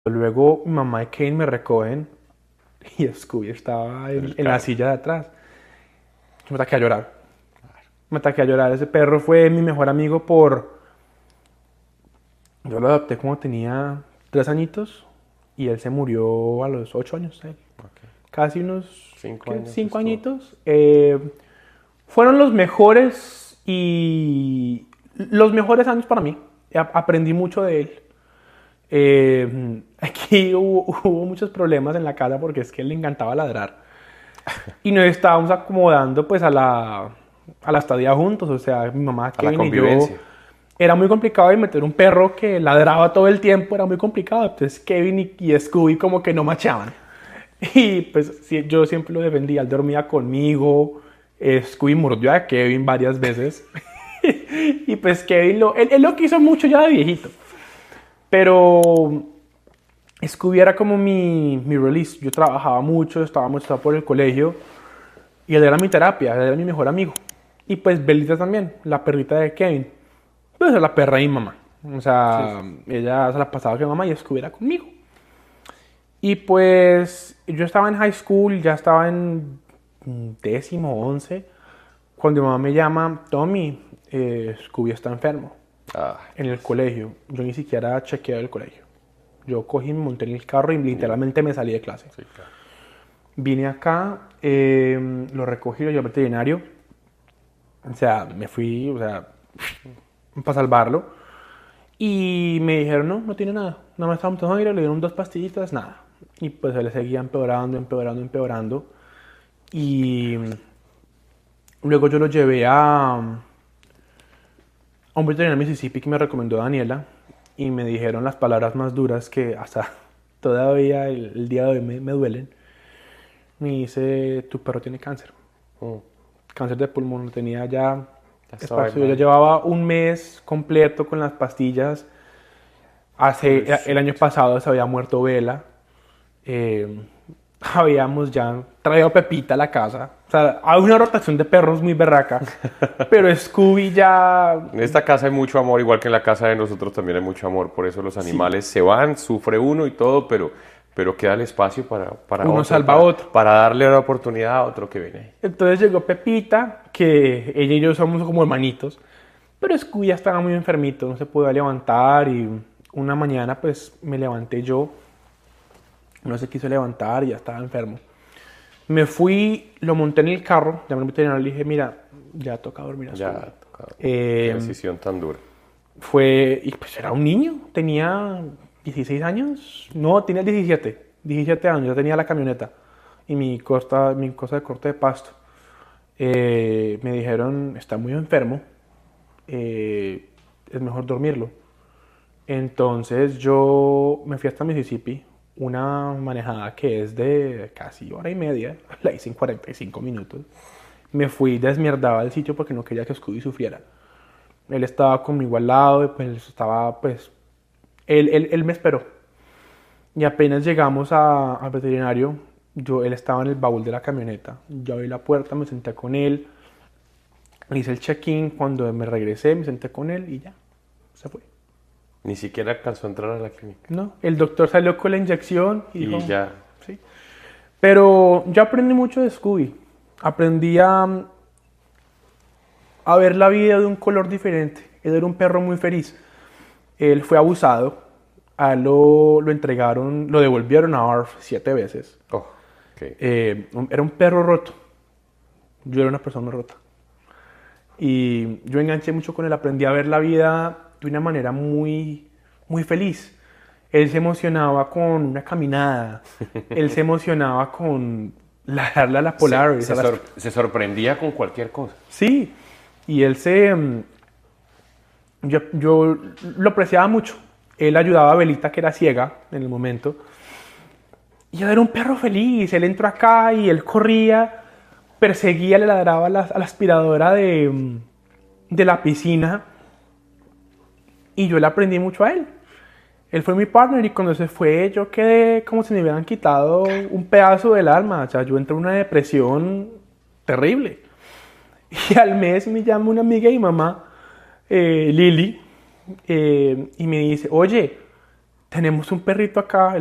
Luego mi mamá y Kane me recogen y Scooby estaba en la silla de atrás. Yo me ataqué a llorar. Me ataqué a llorar. Ese perro fue mi mejor amigo por... Yo lo adopté como tenía 3 añitos y él se murió a los 8 años. Ok. Casi unos 5 años 5 añitos. Fueron los mejores y los mejores años para mí. Aprendí mucho de él. Aquí hubo muchos problemas en la casa porque es que él le encantaba ladrar. Y nos estábamos acomodando pues a la estadía juntos. O sea, mi mamá, A la Kevin y yo. convivencia. Era muy complicado de meter un perro que ladraba todo el tiempo, era muy complicado. Entonces Kevin y Scooby como que no machaban. Y pues sí, yo siempre lo defendía. Él dormía conmigo. Scooby mordió a Kevin varias veces. Y pues Kevin él lo quiso mucho ya de viejito. Pero Scooby era como mi release. Yo trabajaba mucho, estaba mucho por el colegio. Y él era mi terapia, él era mi mejor amigo. Y pues Belita también, la perrita de Kevin. Pues es la perra de mi mamá. O sea, Sí. ella se la pasaba con mi mamá y Scooby era conmigo. Y pues yo estaba en high school, ya estaba en 10º, 11, cuando mi mamá me llama, Tommy, Scooby está enfermo Ah, en el colegio. Yo ni siquiera chequeé el colegio. Yo cogí, me monté en el carro y literalmente me salí de clase. sí, claro. Vine acá, lo recogí, lo llevé al veterinario. O sea, me fui, o sea, para salvarlo. Y me dijeron, no, no tiene nada. Nada más estaba montando aire, le dieron 2 pastillitas, nada. Y pues él seguía empeorando, empeorando, empeorando. Y luego yo lo llevé a un veterinario en Mississippi que me recomendó Daniela. Y me dijeron las palabras más duras que hasta todavía el día de hoy me duelen. Me dice, tu perro tiene cáncer. Mm, Cáncer de pulmón, lo tenía ya ya estaba esparcido. Ya mal. llevaba un mes completo con las pastillas. El año Pobrecito. pasado se había muerto Vela. eh, Habíamos ya traído a Pepita a la casa. O sea, hay una rotación de perros muy berraca. Pero Scooby ya... En esta casa hay mucho amor, igual que en la casa de nosotros también hay mucho amor. Por eso los Sí, animales se van, sufre uno y todo, pero queda el espacio para uno otro, salva a otro. para darle la oportunidad a otro que viene ahí. Entonces llegó Pepita, que ella y yo somos como hermanitos. Pero Scooby ya estaba muy enfermito, no se podía levantar. Y una mañana pues me levanté yo. No se quiso levantar y ya estaba enfermo. Me fui, lo monté en el carro, llamé al veterinario y le dije, mira, ya toca dormir a Scooby. Ya, tocado. Qué Eh, decisión tan dura. y pues era un niño, tenía 16 años, no, tenía 17 años, ya tenía la camioneta y mi cosa de corte de pasto. Me dijeron, está muy enfermo, es mejor dormirlo. Entonces yo me fui hasta Mississippi, una manejada que es de casi hora y media, la hice en 45 minutos. Me fui desmierdado del sitio porque no quería que Scooby sufriera. Él estaba conmigo al lado, y pues estaba, pues, él me esperó. Y apenas llegamos al veterinario, él estaba en el baúl de la camioneta. Yo abrí la puerta, me senté con él, le hice el check-in, cuando me regresé me senté con él y ya, se fue. Ni siquiera alcanzó a entrar a la clínica. No, el doctor salió con la inyección y dijo, Y ya, sí. Pero yo aprendí mucho de Scooby. Aprendí a ver la vida de un color diferente. Él era un perro muy feliz. Él fue abusado. A él lo entregaron, lo devolvieron a ARF 7 veces. oh, ok. Era un perro roto. Yo era una persona rota. Y yo enganché mucho con él. Aprendí a ver la vida de una manera muy, muy feliz. Él se emocionaba con una caminada. Él se emocionaba con darle a la Polaris. Se sorprendía con cualquier cosa. Sí, y yo lo apreciaba mucho. Él ayudaba a Belita, que era ciega en el momento. Y él era un perro feliz. Él entró acá y él corría, perseguía, le ladraba a la aspiradora de la piscina. Y yo le aprendí mucho a él. Él fue mi partner y cuando se fue yo quedé como si me hubieran quitado un pedazo del alma. O sea, yo entré en una depresión terrible. Y al mes me llama una amiga y mamá, Lili, y me dice, oye, tenemos un perrito acá,